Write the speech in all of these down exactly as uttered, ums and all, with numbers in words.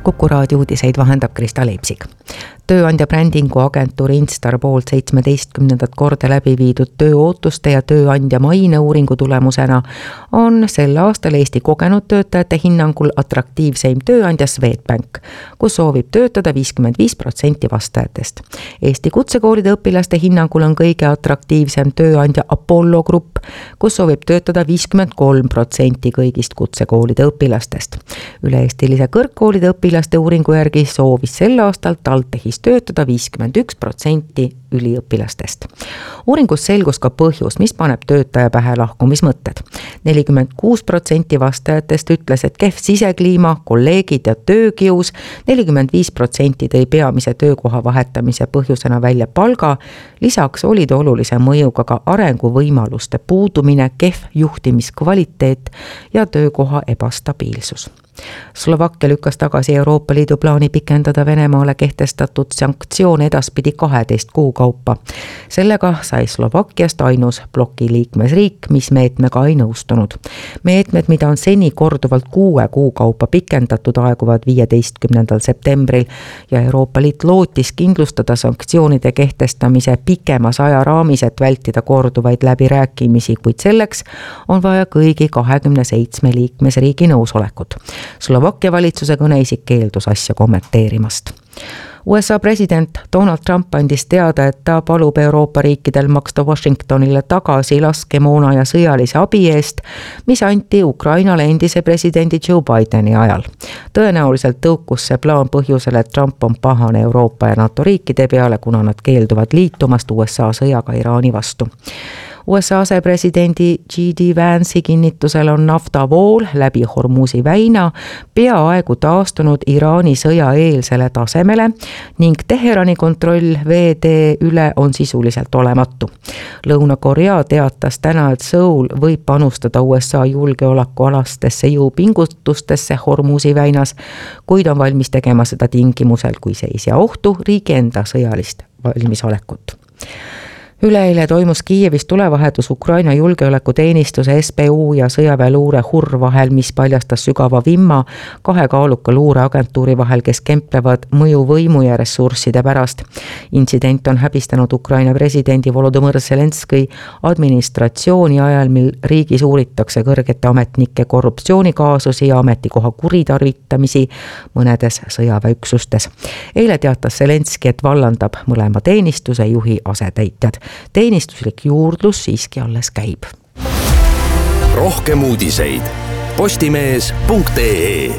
Kuku raadio uudiseid vahendab Krista Leipsik. Tööandja brändingu agentuur Instar poolt seitsmeteistkümnendat korda läbi viidud tööootuste ja tööandja maine uuringu tulemusena on sel aastal Eesti kogenud töötajate hinnangul atraktiivseim tööandja Swedbank, kus soovib töötada viiskümmend viis protsenti vastajatest. Eesti kutsekoolide õpilaste hinnangul on kõige atraktiivsem tööandja Apollo Grupp, kus soovib töötada viiskümmend kolm protsenti kõigist kutsekoolide õpilastest. Üle-eestilise kõrgkoolide õpilaste uuringu järgi soovis sel aastal TalTechis töötada viiskümmend üks protsenti üliõpilastest. Uuringus selgus ka põhjus, mis paneb töötaja pähe lahkumismõtted. nelikümmend kuus protsenti vastajatest ütles, et kehv sisekliima, kolleegid ja töökius, nelikümmend viis protsenti tõi peamise töökoha vahetamise põhjusena välja palga, lisaks olid olulise mõjuga ka arenguvõimaluste puudumine, kehv juhtimiskvaliteet ja töökoha ebastabiilsus. Slovakkia lükkas tagasi Euroopa Liidu plaani pikendada Venemaale kehtestatud sanktsioone edaspidi kaheteist kuu kaupa. Sellega sai Slovakkiast ainus bloki liikmesriik, mis meetmega ei nõustunud. Meetmed, mida on seni korduvalt kuue kuu kaupa pikendatud, aeguvad viieteistkümnendal septembril ja Euroopa Liit lootis kindlustada sanktsioonide kehtestamise pikemas ajaraamis, et vältida korduvaid läbirääkimisi, kuid selleks on vaja kõigi kahekümne seitsme liikmesriigi nõusolekut. Slovakkia valitsuse kõneisik keeldus asja kommenteerimast. U S A president Donald Trump andis teada, et ta palub Euroopa riikidel maksta Washingtonile tagasi laskemoona ja sõjalise abi eest, mis anti Ukrainale endise presidendi Joe Bideni ajal. Tõenäoliselt tõukus see plaan põhjusel, et Trump on pahane Euroopa ja NATO riikide peale, kuna nad keelduvad liitumast U S A sõjaga Iraani vastu. U S A asepresidendi J D Vance'i kinnitusel on naftavool läbi Hormuzi väina peaaegu taastunud Iraani sõja eelsele tasemele ning Teherani kontroll veetee üle on sisuliselt olematu. Lõuna-Korea teatas täna, et Seoul võib panustada U S A julgeolekualastesse jõupingutustesse Hormuzi väinas, kuid on valmis tegema seda tingimusel, kui see ei sea ohtu riigi enda sõjalist valmisolekut. Üleeile toimus Kiievis tulevahetus Ukraina julgeolekuteenistuse S B U ja sõjaväeluure H U R vahel, mis paljastas sügava vimma kahe kaaluka luureagentuuri vahel, kes kemplevad mõjuvõimu ja ressursside pärast. Intsident on häbistanud Ukraina presidendi Volodõmõr Zelenskõi administratsiooni ajal, mil riigis uuritakse kõrgete ametnike korruptsioonikaasusi ja ametikoha kuritarvitamisi mõnedes sõjaväeüksustes. Eile teatas Zelenskõi, et vallandab mõlema teenistuse juhi asetäitjad. Teenistuslik juurdlus siiski alles käib. Rohkem uudiseid postimees punkt ee.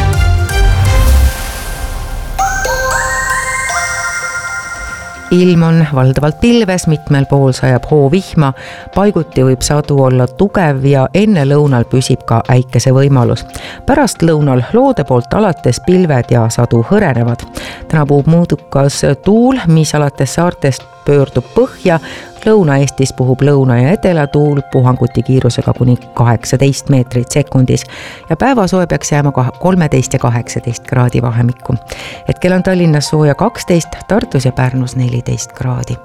Ilm on valdavalt pilves, mitmel pool sajab hoovihma, paiguti võib sadu olla tugev ja enne lõunal püsib ka äikese võimalus. Pärast lõunal loode poolt alates pilved ja sadu hõrenevad. Täna puhub mõõdukas tuul, mis alates saartest pöördub põhja, Lõuna-Eestis puhub lõuna- ja edelatuul puhanguti kiirusega kuni kaheksateist meetrit sekundis ja päevasoe peaks jääma kolmteist ja kaheksateist kraadi vahemikku. Hetkel on Tallinnas sooja kaksteist, Tartus ja Pärnus neliteist kraadi.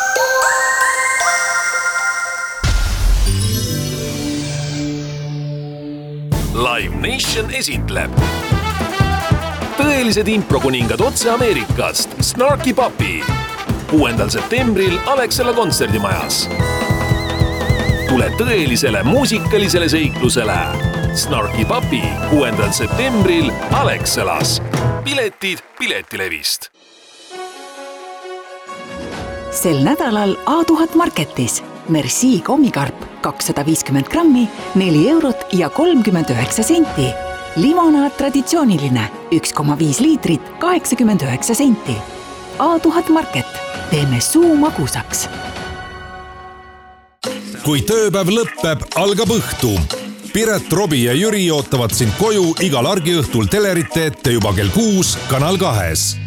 Live Nation esitleb tõelised improkuningad otse Ameerikast, Snarky Puppy. kuuendal septembril Alexela kontserdimajas. Tule tõelisele muusikalisele seiklusele. Snarky Puppy kuuendal septembril Alexelas. Piletid Piletilevist. Sel nädalal A tuhat Marketis. Merci kommikarp kakssada viiskümmend grammi, neli eurot ja kolmkümmend üheksa senti. Limonaad traditsiooniline üks koma viis liitrit, kaheksakümmend üheksa senti. A tuhat Market. Teeme suu magusaks. Kui tööpäev lõppeb, algab õhtu. Piret, Robi ja Jüri ootavad sind koju igal argiõhtul telerite ette juba kell kuus Kanal kahes.